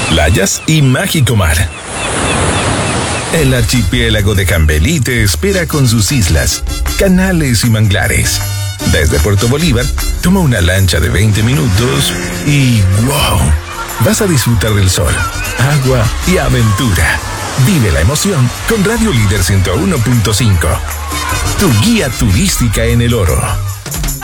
playas y mágico mar. El archipiélago de Cambelí te espera con sus islas, canales y manglares. Desde Puerto Bolívar, toma una lancha de 20 minutos y ¡wow! Vas a disfrutar del sol, agua y aventura. Vive la emoción con Radio Líder 101.5. Tu guía turística en el oro.